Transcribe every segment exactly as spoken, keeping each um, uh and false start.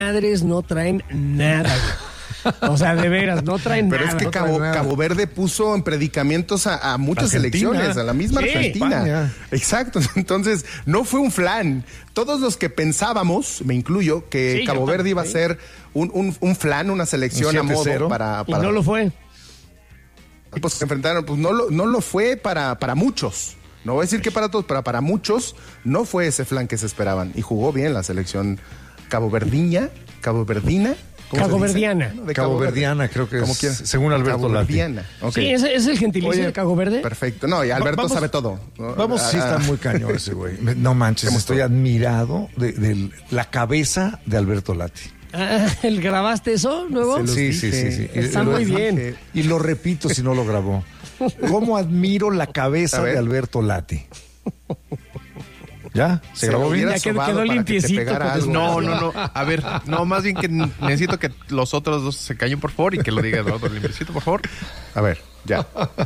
madres no traen nada, güey. O sea, de veras, no traen Pero nada. es que no Cabo, Cabo Verde puso en predicamentos a, a muchas Argentina. selecciones, a la misma Sí, Argentina. España. Exacto, entonces no fue un flan. Todos los que pensábamos, me incluyo, que Sí, Cabo yo Verde iba a también. ser un, un, un flan, una selección Un a modo siete cero. para, Y para no lo fue. pues se enfrentaron, pues no lo, no lo fue para, para muchos. No voy a decir que para todos, pero para muchos no fue ese flan que se esperaban. Y jugó bien la selección caboverdiña, caboverdina. ¿cómo se dice? Caboverdiana. No, de Cabo Cabo Verde. Verdiana, creo que Como es, quieras. según Alberto Lati. Caboverdiana. Ok. Sí, ese es el gentilicio Oye, de Cabo Verde. Perfecto. No, y Alberto Vamos- sabe todo. ¿no? Vamos, sí Ah, está muy cañón ese güey. Me- No manches, ¿Cómo estoy estuvo? admirado de, de la cabeza de Alberto Lati. Ah, ¿el grabaste eso nuevo? Se los Sí, dije. sí, sí, sí. Está Y lo- muy bien. dije. Y lo repito si no lo grabó. ¿Cómo admiro la cabeza A ver. de Alberto Lati? ¿Ya? ¿Se, Se grabó lo bien? hubiera Ya quedó- sobado quedó para que te limpiecito, pegara pues, algo. No, no, no. A ver, no, más bien que necesito que los otros dos se callen, por favor, y que lo diga Eduardo limpiecito, por favor. A ver, ya.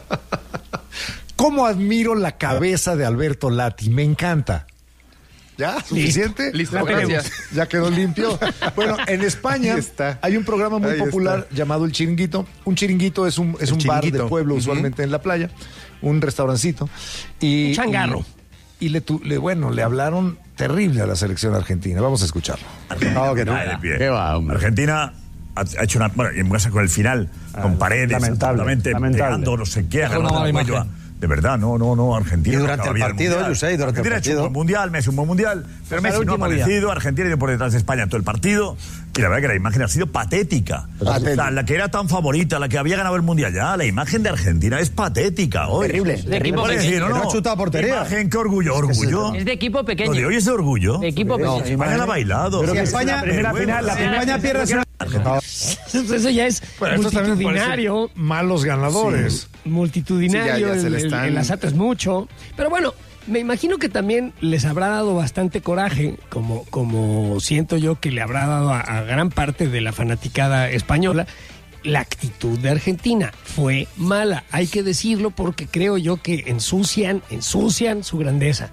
¿Cómo admiro la cabeza de Alberto Lati? Me encanta. ¿Ya? ¿Suficiente? Listo, La tenemos. gracias. Ya quedó limpio. Bueno, en España Ahí está. hay un programa muy Ahí popular está. llamado El Chiringuito. Un chiringuito es un, es El un bar chiringuito. de pueblo, Ujú. usualmente en la playa, un restaurancito. Y, Un changarro. Y, y le, tu- le, bueno, le hablaron terrible a la selección argentina. Vamos a escucharlo. No, que no. ¿Qué va, hombre? Argentina ha ha hecho una. Bueno, y en casa con el final, con Paredes, lamentable, absolutamente lamentable. pegando, no sé qué, Dejó una agarrando mala el cuello imagen. a- De verdad, no, no, no, Argentina. Y no durante acaba el bien partido, Mundial. José, durante el Argentina ha hecho partido. un buen mundial, Messi un buen mundial, pero Hasta Messi el no ha último día. aparecido, Argentina ido por detrás de España todo el partido, y la verdad que la imagen ha sido patética. Patética. La, la que era tan favorita, la que había ganado el mundial ya, la imagen de Argentina es patética hoy. Terrible, ¿Qué terrible. puede decir, Que no ha chutado a portería. Imagen, qué orgullo, orgullo. Es de equipo pequeño. Lo de hoy es de orgullo. De equipo No, pequeño. España la ha bailado. Pero que Sí, España- es una primera vergüenza. final, la primera- España pierde su- Eso ya es Bueno, esto también me parece multitudinario. malos ganadores. Multitudinario, Sí, ya- ya se el, le el- están- el asalto es mucho. Pero bueno, me imagino que también les habrá dado bastante coraje, como, como siento yo que le habrá dado a, a gran parte de la fanaticada española. La actitud de Argentina fue mala, hay que decirlo, porque creo yo que ensucian, ensucian su grandeza.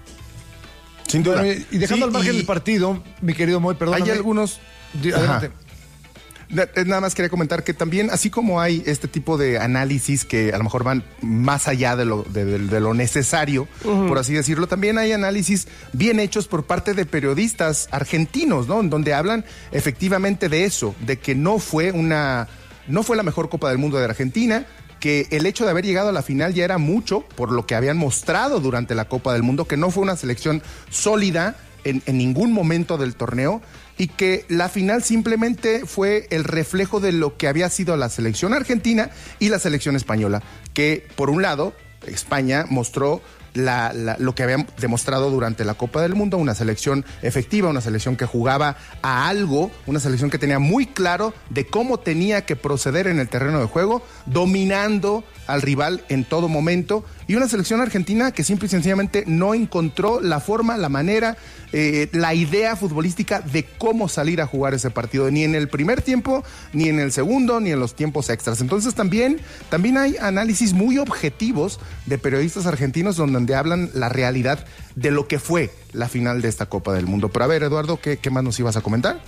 Sin duda. Bueno, y y dejando Sí, al margen y el partido, mi querido Moy, perdóname. Hay algunos. Di- Ajá. adelante. Na- eh, Nada más quería comentar que también, así como hay este tipo de análisis que a lo mejor van más allá de lo, de, de- de lo necesario, por así decirlo, también hay análisis bien hechos por parte de periodistas argentinos, ¿no? En donde hablan efectivamente de eso, de que no fue una, no fue la mejor Copa del Mundo de Argentina, que el hecho de haber llegado a la final ya era mucho por lo que habían mostrado durante la Copa del Mundo, que no fue una selección sólida en, en ningún momento del torneo y que la final simplemente fue el reflejo de lo que había sido la selección argentina y la selección española, que por un lado España mostró la- la- lo que habían demostrado durante la Copa del Mundo, una selección efectiva, una selección que jugaba a algo, una selección que tenía muy claro de cómo tenía que proceder en el terreno de juego, dominando al rival en todo momento, y una selección argentina que simple y sencillamente no encontró la forma, la manera, eh, la idea futbolística de cómo salir a jugar ese partido, ni en el primer tiempo, ni en el segundo, ni en los tiempos extras. Entonces también, también hay análisis muy objetivos de periodistas argentinos donde hablan la realidad de lo que fue la final de esta Copa del Mundo. Pero a ver, Eduardo, ¿qué, qué más nos ibas a comentar?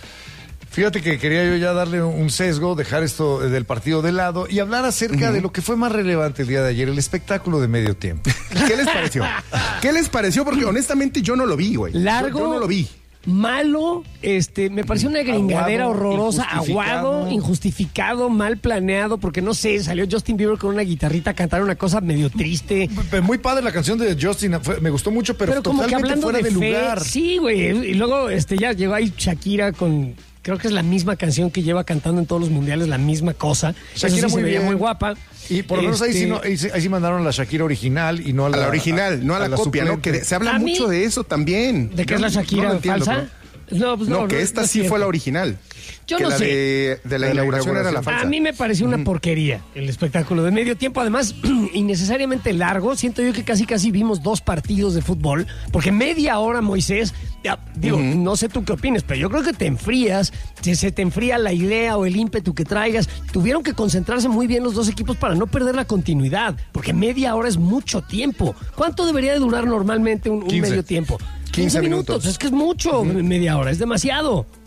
Fíjate que quería yo ya darle un sesgo, dejar esto del partido de lado y hablar acerca de lo que fue más relevante el día de ayer, el espectáculo de medio tiempo. ¿Qué les pareció? ¿Qué les pareció? Porque honestamente yo no lo vi, güey. Largo, Yo, yo no lo vi. malo, este, me pareció una gringadera Aguado, horrorosa, injustificado. aguado, injustificado, mal planeado, porque no sé, salió Justin Bieber con una guitarrita a cantar una cosa medio triste. Muy padre la canción de Justin, fue- me gustó mucho, pero, Pero como que totalmente hablando fuera de, de, fe, lugar. sí, güey, y luego este ya llegó ahí Shakira con, creo que es la misma canción que lleva cantando en todos los mundiales, la misma cosa. Shakira Eso sí muy se veía bien. muy guapa. Y por lo menos ahí, Este, sí no- ahí, sí- ahí sí mandaron a la Shakira original y no a A la, la original, no a la, copia, ¿no? suplente. Que de- se habla A mí- mucho de eso también. ¿De qué Yo es la no- Shakira no lo entiendo, falsa? bro. No, pues No, no, que no, esta no es sí fue cierto. la original. Yo que no la sé. De, de la la inauguración era la inauguración. falsa. A mí me pareció una porquería el espectáculo de medio tiempo, además innecesariamente largo. Siento yo que casi casi vimos dos partidos de fútbol, porque media hora, Moisés, ya, digo, no sé tú qué opines, pero yo creo que te enfrías, se, se te enfría la idea o el ímpetu que traigas. Tuvieron que concentrarse muy bien los dos equipos para no perder la continuidad, porque media hora es mucho tiempo. ¿Cuánto debería de durar normalmente un, un quince. medio tiempo? quince minutos. Es que es mucho, media hora, es demasiado.